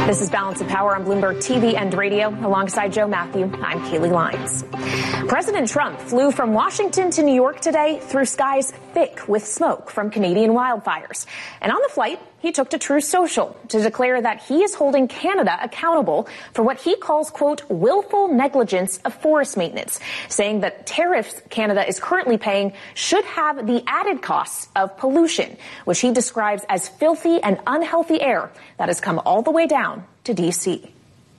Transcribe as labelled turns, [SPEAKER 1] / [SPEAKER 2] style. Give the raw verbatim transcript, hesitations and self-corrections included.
[SPEAKER 1] This is Balance of Power on Bloomberg T V and radio. Alongside Joe Matthew, I'm Kaylee Lyons. President Trump flew from Washington to New York today through skies thick with smoke from Canadian wildfires. And on the flight, he took to Truth Social to declare that he is holding Canada accountable for what he calls, quote, willful negligence of forest maintenance, saying that tariffs Canada is currently paying should have the added costs of pollution, which he describes as filthy and unhealthy air that has come all the way down to D C